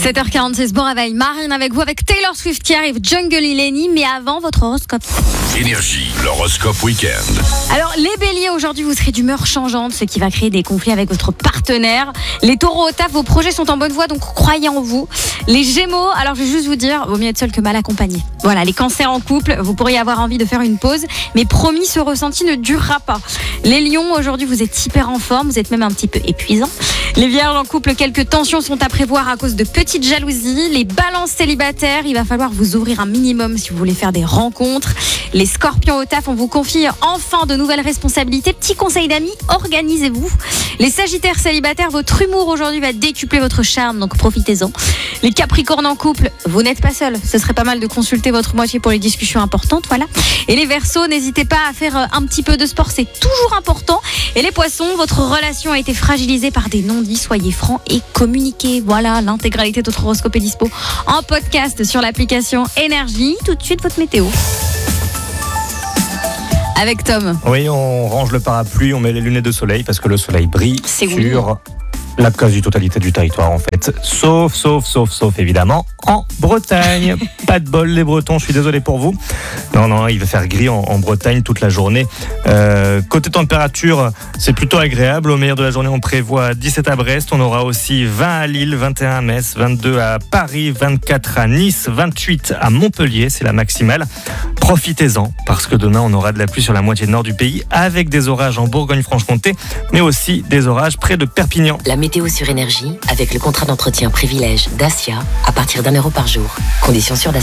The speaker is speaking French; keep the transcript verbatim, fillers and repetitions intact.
sept heures quarante-six, bon réveil. Marine avec vous, avec Taylor Swift qui arrive, Jungle Ileni, mais avant votre horoscope. Énergie, l'horoscope week-end. Alors les béliers, aujourd'hui vous serez d'humeur changeante, ce qui va créer des conflits avec votre partenaire. Les taureaux au taf, vos projets sont en bonne voie, donc croyez en vous. Les gémeaux, alors je vais juste vous dire, vaut mieux être seul que mal accompagné. Voilà, les cancers en couple, vous pourriez avoir envie de faire une pause, mais promis, ce ressenti ne durera pas. Les lions, aujourd'hui vous êtes hyper en forme, vous êtes même un petit peu épuisant. Les vierges en couple, quelques tensions sont à prévoir à cause de petites jalousies. Les balances célibataires, il va falloir vous ouvrir un minimum si vous voulez faire des rencontres. Les scorpions au taf, on vous confie enfin de nouvelles responsabilités. Petit conseil d'amis, organisez-vous. Les sagittaires célibataires, votre humour aujourd'hui va décupler votre charme, donc profitez-en. Les capricornes en couple, vous n'êtes pas seul. Ce serait pas mal de consulter votre moitié pour les discussions importantes, voilà. Et les verseaux, n'hésitez pas à faire un petit peu de sport, c'est toujours important. Et les poissons, votre relation a été fragilisée par des non-dits, soyez francs et communiquez. Voilà, l'intégralité de votre horoscope est dispo en podcast sur l'application Énergie. Tout de suite, votre météo. Avec Tom. Oui, on range le parapluie, on met les lunettes de soleil parce que le soleil brille C'est sur oui. la quasi-totalité du territoire en fait. Sauf, sauf, sauf, sauf évidemment en Bretagne. Pas de bol les Bretons, je suis désolé pour vous. Non, non, il va faire gris en, en Bretagne toute la journée. Euh, côté température, c'est plutôt agréable. Au meilleur de la journée, on prévoit dix-sept à Brest. On aura aussi vingt à Lille, vingt et un à Metz, vingt-deux à Paris, vingt-quatre à Nice, vingt-huit à Montpellier. C'est la maximale. Profitez-en parce que demain, on aura de la pluie sur la moitié nord du pays avec des orages en Bourgogne-Franche-Comté, mais aussi des orages près de Perpignan. La météo sur Énergie avec le contrat d'entretien privilège Dacia à partir d'un euro par jour. Conditions sur dacia.